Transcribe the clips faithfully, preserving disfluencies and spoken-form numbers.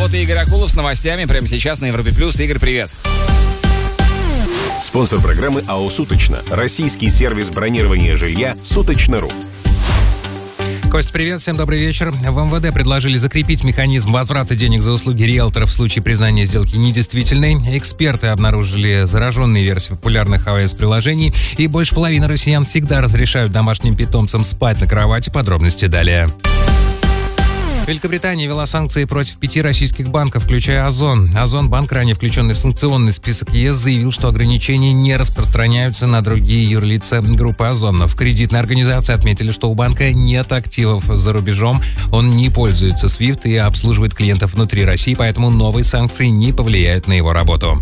вот и Игорь Акулов с новостями прямо сейчас на Европе Плюс. Игорь, привет. Спонсор программы АО «Суточно». Российский сервис бронирования жилья «Суточно.ру». Кость, привет, всем добрый вечер. В МВД предложили закрепить механизм возврата денег за услуги риэлторов в случае признания сделки недействительной. Эксперты обнаружили зараженные версии популярных iOS-приложений, и больше половины россиян всегда разрешают домашним питомцам спать на кровати. Подробности далее. Великобритания ввела санкции против пяти российских банков, включая Озон. Озон, банк, ранее включенный в санкционный список ЕС, заявил, что ограничения не распространяются на другие юрлица группы Озон. В кредитной организации отметили, что у банка нет активов за рубежом, он не пользуется свифт и обслуживает клиентов внутри России, поэтому новые санкции не повлияют на его работу.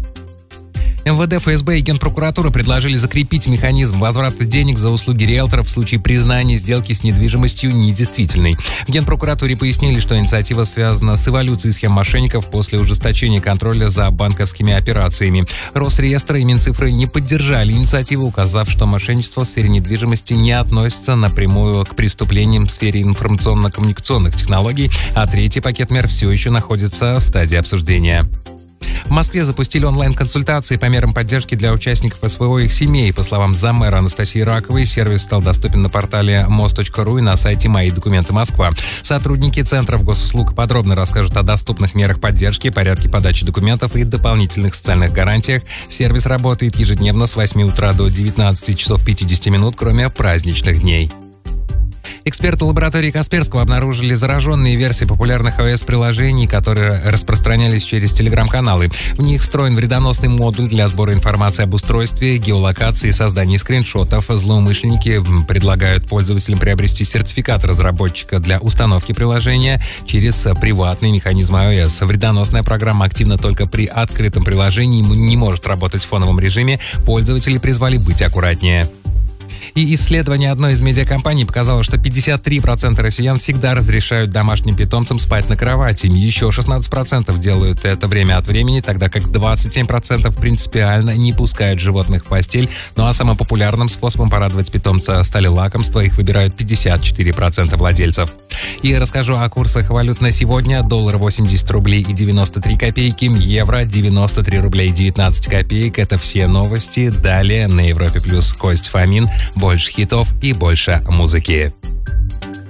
МВД, ФСБ и Генпрокуратура предложили закрепить механизм возврата денег за услуги риэлторов в случае признания сделки с недвижимостью недействительной. В Генпрокуратуре пояснили, что инициатива связана с эволюцией схем мошенников после ужесточения контроля за банковскими операциями. Росреестр и Минцифры не поддержали инициативу, указав, что мошенничество в сфере недвижимости не относится напрямую к преступлениям в сфере информационно-коммуникационных технологий, а третий пакет мер все еще находится в стадии обсуждения. В Москве запустили онлайн-консультации по мерам поддержки для участников СВО и их семей. По словам заммэра Анастасии Раковой, сервис стал доступен на портале мост точка ру и на сайте «Мои документы Москва». Сотрудники Центров госуслуг подробно расскажут о доступных мерах поддержки, порядке подачи документов и дополнительных социальных гарантиях. Сервис работает ежедневно с восьми утра до девятнадцати часов пятидесяти минут, кроме праздничных дней. Эксперты лаборатории Касперского обнаружили зараженные версии популярных iOS-приложений, которые распространялись через телеграм-каналы. В них встроен вредоносный модуль для сбора информации об устройстве, геолокации и создании скриншотов. Злоумышленники предлагают пользователям приобрести сертификат разработчика для установки приложения через приватный механизм iOS. Вредоносная программа активна только при открытом приложении, не может работать в фоновом режиме. Пользователи призвали быть аккуратнее. И исследование одной из медиакомпаний показало, что пятьдесят три процента россиян всегда разрешают домашним питомцам спать на кровати. Еще шестнадцать процентов делают это время от времени, тогда как двадцать семь процентов принципиально не пускают животных в постель. Ну а самым популярным способом порадовать питомца стали лакомства. Их выбирают пятьдесят четыре процента владельцев. И расскажу о курсах валют на сегодня. Доллар восемьдесят рублей и девяносто три копейки, евро девяносто три рубля и девятнадцать копеек. Это все новости. Далее на Европе Плюс Кость Фомин. Больше хитов и больше музыки.